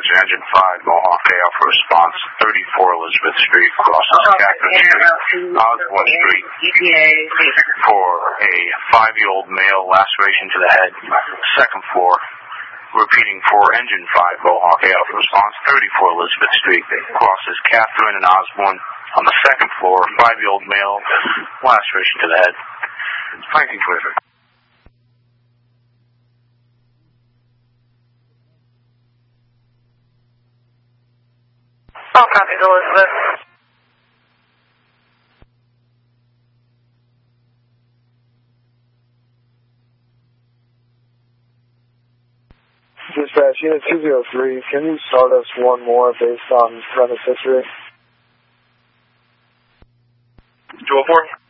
Dispatcher, Engine 5, Mohawk AL for response, 34 Elizabeth Street, crosses Catherine Street, Osborne Street, for a 5-year-old male, laceration to the head, second floor. Repeating for Engine 5, Mohawk AL for response, 34 Elizabeth Street, crosses Catherine and Osborne on the second floor, 5-year-old male, laceration to the head. Frankie Clifford. All copies, Elizabeth. Dispatch, Unit 203, can you start us one more based on premise history? 204?